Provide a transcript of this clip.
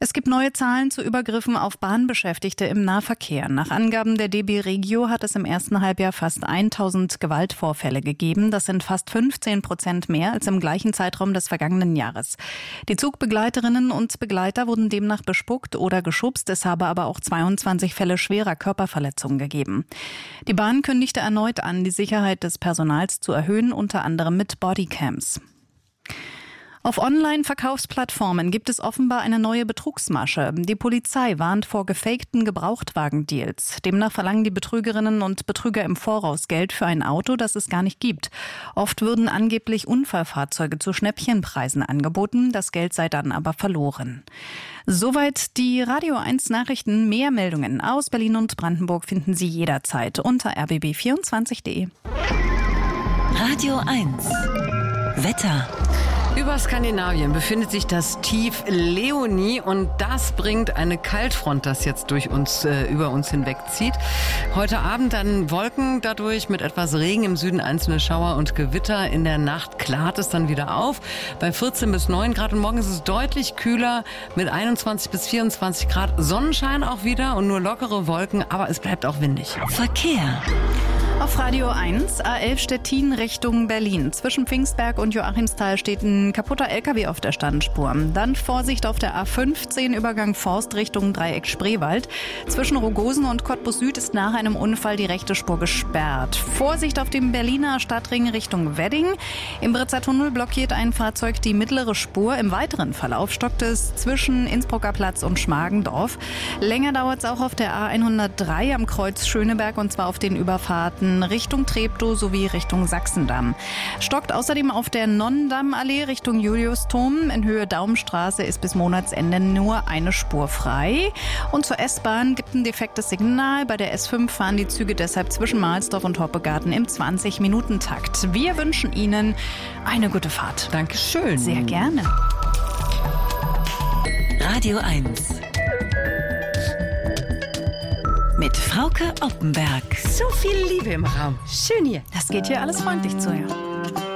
Es gibt neue Zahlen zu Übergriffen auf Bahnbeschäftigte im Nahverkehr. Nach Angaben der DB Regio hat es im ersten Halbjahr fast 1000 Gewaltvorfälle gegeben. Das sind fast 15% mehr als im gleichen Zeitraum des vergangenen Jahres. Die Zugbegleiterinnen und Begleiter wurden demnach bespuckt oder geschubst. Es habe aber auch 22 Fälle schwerer Körperverletzungen gegeben. Die Bahn kündigte erneut an, die Sicherheit des Personals zu erhöhen, unter anderem mit Bodycams. Auf Online-Verkaufsplattformen gibt es offenbar eine neue Betrugsmasche. Die Polizei warnt vor gefakten Gebrauchtwagendeals. Demnach verlangen die Betrügerinnen und Betrüger im Voraus Geld für ein Auto, das es gar nicht gibt. Oft würden angeblich Unfallfahrzeuge zu Schnäppchenpreisen angeboten. Das Geld sei dann aber verloren. Soweit die Radio 1 Nachrichten. Mehr Meldungen aus Berlin und Brandenburg finden Sie jederzeit unter rbb24.de. Radio 1 Wetter. Über Skandinavien befindet sich das Tief Leonie und das bringt eine Kaltfront, das jetzt über uns hinwegzieht. Heute Abend dann Wolken dadurch mit etwas Regen, im Süden einzelne Schauer und Gewitter. In der Nacht klart es dann wieder auf bei 14 bis 9 Grad und morgen ist es deutlich kühler mit 21 bis 24 Grad. Sonnenschein auch wieder und nur lockere Wolken, aber es bleibt auch windig. Verkehr. Auf Radio 1, A11 Stettin Richtung Berlin. Zwischen Pfingstberg und Joachimsthal steht ein kaputter LKW auf der Standspur. Dann Vorsicht auf der A15 Übergang Forst Richtung Dreieck Spreewald. Zwischen Rogosen und Cottbus Süd ist nach einem Unfall die rechte Spur gesperrt. Vorsicht auf dem Berliner Stadtring Richtung Wedding. Im Britzer Tunnel blockiert ein Fahrzeug die mittlere Spur. Im weiteren Verlauf stockt es zwischen Innsbrucker Platz und Schmargendorf. Länger dauert es auch auf der A103 am Kreuz Schöneberg und zwar auf den Überfahrten Richtung Treptow sowie Richtung Sachsendamm. Stockt außerdem auf der Nonnendammallee Richtung Juliusdom. In Höhe Daumenstraße ist bis Monatsende nur eine Spur frei. Und zur S-Bahn gibt ein defektes Signal. Bei der S5 fahren die Züge deshalb zwischen Mahlsdorf und Hoppegarten im 20-Minuten-Takt. Wir wünschen Ihnen eine gute Fahrt. Dankeschön. Sehr gerne. Radio 1 mit Frauke Oppenberg. So viel Liebe im Raum. Schön hier. Das geht hier alles freundlich zu, ja.